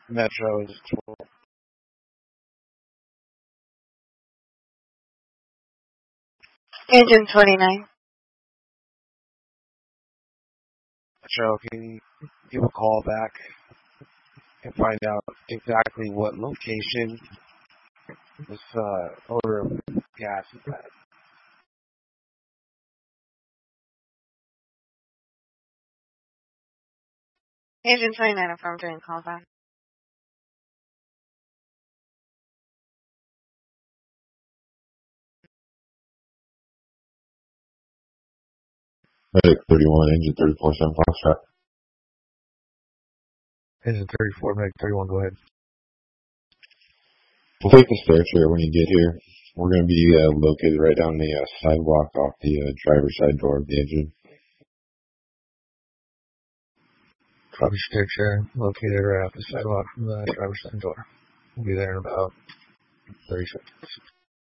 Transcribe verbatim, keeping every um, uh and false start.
Metro is twelve. Engine twenty-nine. Metro, can you give a call back and find out exactly what location this uh, odor of gas is at? Engine twenty-nine, if I'm doing call back. Medic thirty-one, engine thirty-four, seven Foxtrot. Engine thirty-four, Medic thirty-one, go ahead. We'll take the stair chair when you get here. We're going to be uh, located right down the uh, sidewalk off the uh, driver's side door of the engine. Copy, stair chair located right off the sidewalk from the driver's side door. We'll be there in about thirty seconds.